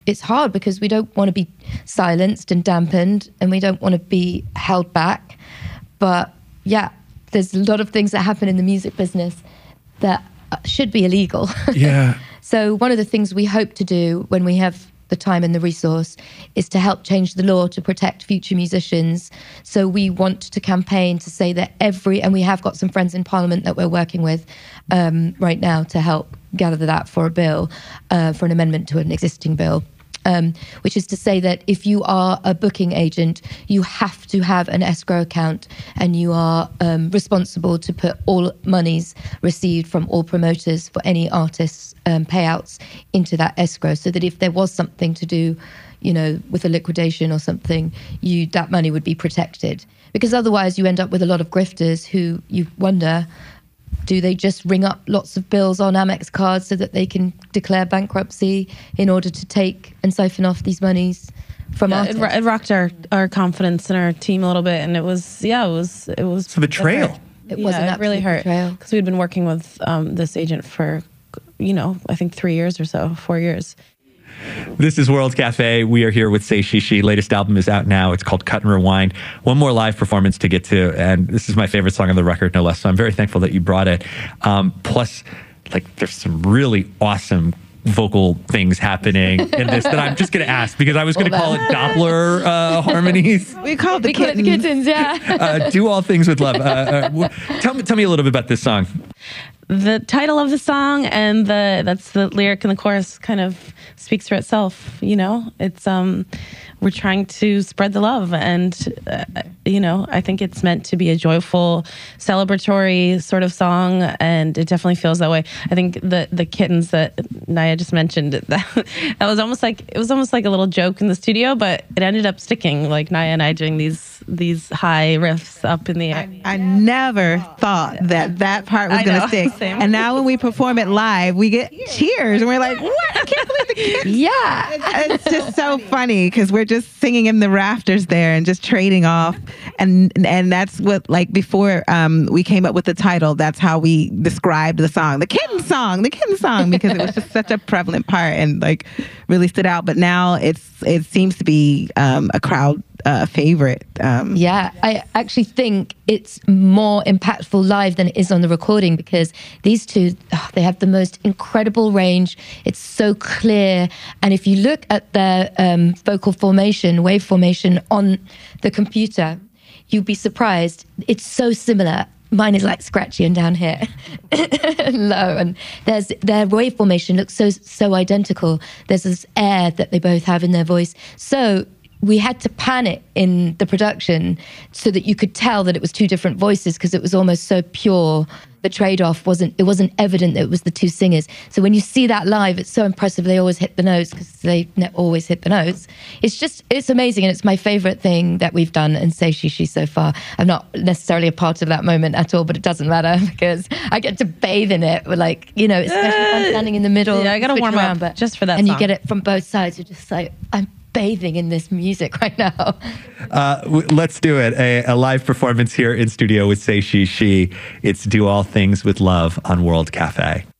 it's hard because we don't want to be silenced and dampened, and we don't want to be held back. But yeah, there's a lot of things that happen in the music business that should be illegal. Yeah. So one of the things we hope to do when we have the time and the resource is to help change the law to protect future musicians. So we want to campaign to say that and we have got some friends in Parliament that we're working with right now to help gather that for a bill, for an amendment to an existing bill. Which is to say that if you are a booking agent, you have to have an escrow account, and you are responsible to put all monies received from all promoters for any artists' payouts into that escrow, so that if there was something to do, with a liquidation or something, that money would be protected. Because otherwise you end up with a lot of grifters who you wonder, do they just ring up lots of bills on Amex cards so that they can declare bankruptcy in order to take and siphon off these monies from artists? It rocked our confidence in our team a little bit, and it was It's a betrayal. It really hurt because we'd been working with this agent for, I think 3 years or so, 4 years. This is World Cafe. We are here with Say She She. Latest album is out now. It's called Cut and Rewind. One more live performance to get to, and this is my favorite song on the record, no less. So I'm very thankful that you brought it. Plus, there's some really awesome vocal things happening in this that I'm just going to ask, because I was going to call it Doppler harmonies. We call it the kittens. Yeah. Do All Things with Love. Tell me a little bit about this song. The title of the song and that's the lyric and the chorus kind of speaks for itself. It's we're trying to spread the love, and I think it's meant to be a joyful, celebratory sort of song, and it definitely feels that way. I think the kittens that Naya just mentioned, that was almost like a little joke in the studio, but it ended up sticking. Like Naya and I doing these high riffs up in the air. I never thought that part was going to stick. Same. And now when we perform it live, we get cheers, and we're like, "What? I can't believe the kids!" Yeah, it's just so funny because we're just singing in the rafters there and just trading off, and that's what, before we came up with the title, that's how we described the song, the kitten song, because it was just such a prevalent part and really stood out. But now it seems to be a crowd favorite. Yeah, I actually think it's more impactful live than it is on the recording, because these two, they have the most incredible range. It's so clear. And if you look at their vocal formation, wave formation on the computer, you'd be surprised. It's so similar. Mine is scratchy and down here and low, and their wave formation looks so identical. There's this air that they both have in their voice. So we had to pan it in the production so that you could tell that it was two different voices, because it was almost so pure. The trade-off wasn't evident that it was the two singers. So when you see that live, it's so impressive. They always hit the notes, because they always hit the notes. It's amazing, and it's my favorite thing that we've done in Say She She so far. I'm not necessarily a part of that moment at all, but it doesn't matter, because I get to bathe in it. Especially if I'm standing in the middle. Yeah, I got to warm up just for that and song. You get it from both sides. You're just I'm bathing in this music right now. Let's do it. A live performance here in studio with Say She She. It's Do All Things with Love on World Cafe.